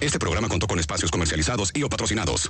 Este programa contó con espacios comercializados y o patrocinados.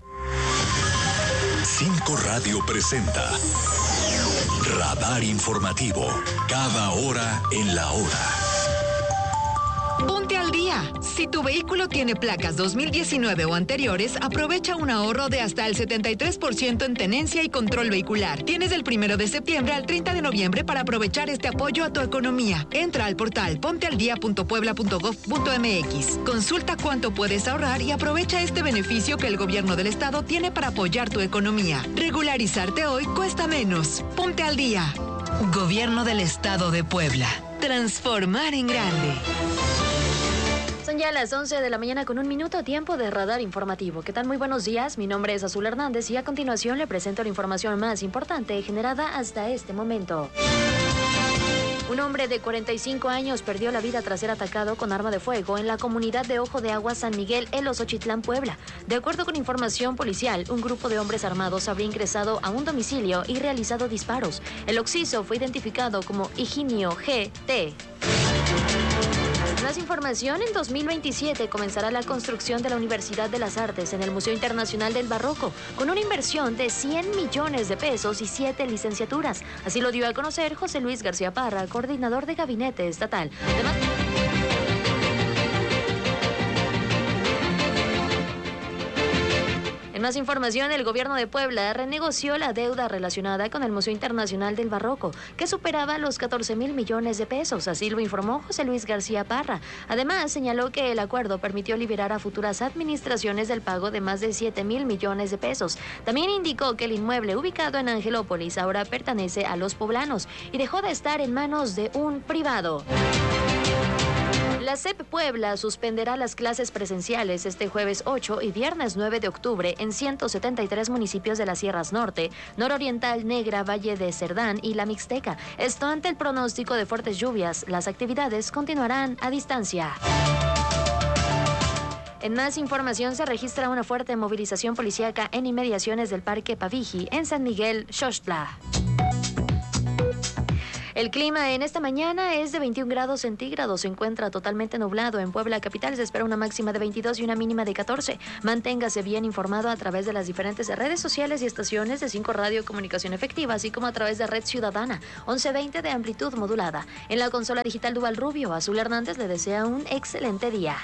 5 Radio presenta Radar Informativo. Cada hora en la hora. Ponte al día. Si tu vehículo tiene placas 2019 o anteriores, aprovecha un ahorro de hasta el 73% en tenencia y control vehicular. Tienes del 1 de septiembre al 30 de noviembre para aprovechar este apoyo a tu economía. Entra al portal pontealdia.puebla.gov.mx. Consulta cuánto puedes ahorrar y aprovecha este beneficio que el gobierno del estado tiene para apoyar tu economía. Regularizarte hoy cuesta menos. Ponte al día. Gobierno del Estado de Puebla. Transformar en grande. Son ya las 11 de la mañana con 1 minuto, tiempo de Radar Informativo. ¿Qué tal? Muy buenos días, mi nombre es Azul Hernández y a continuación le presento la información más importante generada hasta este momento. Un hombre de 45 años perdió la vida tras ser atacado con arma de fuego en la comunidad de Ojo de Agua San Miguel, El Osochitlán, Puebla. De acuerdo con información policial, un grupo de hombres armados habría ingresado a un domicilio y realizado disparos. El occiso fue identificado como Higinio G.T. Más información, en 2027 comenzará la construcción de la Universidad de las Artes en el Museo Internacional del Barroco, con una inversión de 100 millones de pesos y 7 licenciaturas. Así lo dio a conocer José Luis García Parra, coordinador de Gabinete Estatal. Además, en más información, el gobierno de Puebla renegoció la deuda relacionada con el Museo Internacional del Barroco, que superaba los 14,000 millones de pesos, así lo informó José Luis García Parra. Además, señaló que el acuerdo permitió liberar a futuras administraciones del pago de más de 7,000 millones de pesos. También indicó que el inmueble ubicado en Angelópolis ahora pertenece a los poblanos y dejó de estar en manos de un privado. La SEP Puebla suspenderá las clases presenciales este jueves 8 y viernes 9 de octubre en 173 municipios de las Sierras Norte, Nororiental, Negra, Valle de Cerdán y La Mixteca. Esto ante el pronóstico de fuertes lluvias. Las actividades continuarán a distancia. En más información, se registra una fuerte movilización policíaca en inmediaciones del Parque Paviji, en San Miguel, Xochitla. El clima en esta mañana es de 21 grados centígrados, se encuentra totalmente nublado. En Puebla capital se espera una máxima de 22 y una mínima de 14. Manténgase bien informado a través de las diferentes redes sociales y estaciones de 5 Radio Comunicación Efectiva, así como a través de Red Ciudadana, 1120 de amplitud modulada. En la consola digital Duval Rubio, Azul Hernández le desea un excelente día.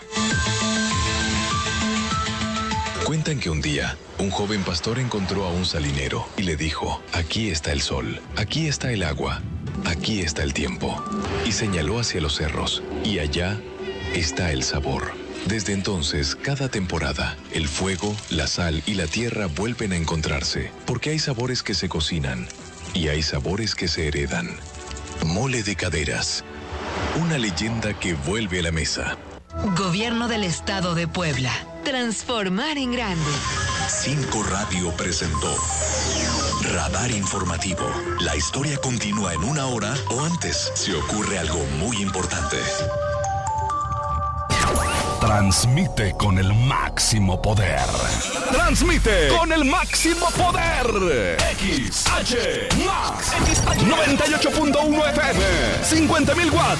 Cuentan que un día, un joven pastor encontró a un salinero y le dijo: aquí está el sol, aquí está el agua, aquí está el tiempo. Y señaló hacia los cerros, y allá está el sabor. Desde entonces, cada temporada, el fuego, la sal y la tierra vuelven a encontrarse, porque hay sabores que se cocinan y hay sabores que se heredan. Mole de Caderas, una leyenda que vuelve a la mesa. Gobierno del Estado de Puebla. Transformar en grande. 5 Radio presentó Radar Informativo. La historia continúa en 1 hora o antes, si ocurre algo muy importante. Transmite con el máximo poder. Transmite con el máximo poder. XH Max 98.1 FM. 50,000 watts